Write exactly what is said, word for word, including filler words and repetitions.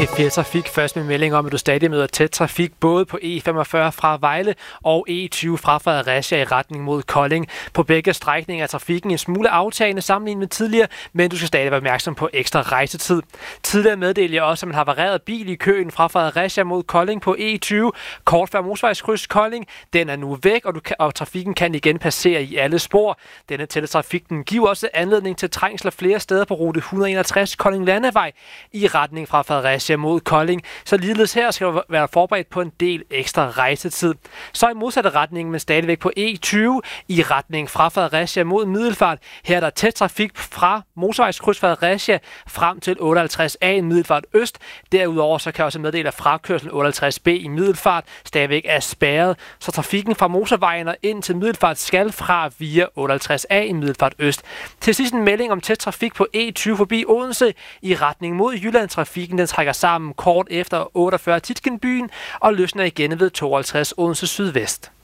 P fire Trafik først med melding om, at du stadig møder tæt trafik både på E femogfyrre fra Vejle og E tyve fra Fredericia i retning mod Kolding. På begge strækninger er trafikken en smule aftagende sammenlignet med tidligere, men du skal stadig være opmærksom på ekstra rejsetid. Tidligere meddelte jeg også, at man har vareret bil i køen fra Fredericia mod Kolding på E tyve, kort før motorvejskryds Kolding. Den er nu væk, og, du kan, og trafikken kan igen passere i alle spor. Denne tætte trafik den giver også anledning til trængsler flere steder på rute et hundrede og enogtres Kolding Landevej i retning fra Fredericia mod Kolding, så ligeledes her skal du være forberedt på en del ekstra rejsetid. Så i modsatte retning, men stadigvæk på E tyve i retning fra Fredericia mod Middelfart. Her er der tæt trafik fra motorvejskryds Fredericia frem til otteoghalvtreds A i Middelfart Øst. Derudover så kan jeg også meddele, at frakørsel otteoghalvtreds B i Middelfart stadigvæk er spærret, så trafikken fra motorvejen og ind til Middelfart skal fra via otteoghalvtreds A i Middelfart Øst. Til sidst en melding om tæt trafik på E tyve forbi Odense i retning mod Jylland. Trafikken den trækker sammen kort efter otteogfyrre Titkenbyen og løsner igen ved tooghalvtreds Odense Sydvest.